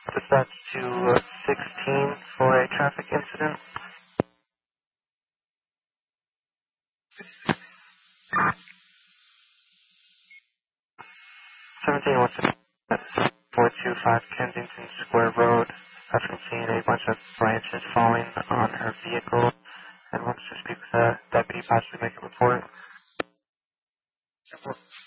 Dispatch to 16 for a traffic incident. 17 what's at 425 Kensington Square Road. After seeing a bunch of branches falling on her vehicle and wants to speak with the deputy, possibly make a report.